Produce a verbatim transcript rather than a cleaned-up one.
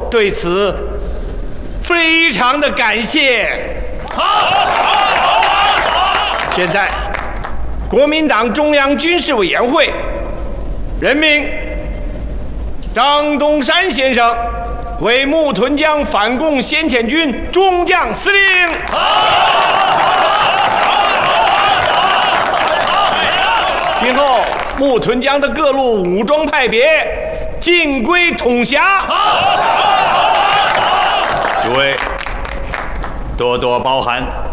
对此非常的感谢。好，好，好。现在，国民党中央军事委员会任命张东山先生为木屯江反共先遣军中将司令。今后木屯江的各路武装派别尽归统辖。 诸位多多包涵。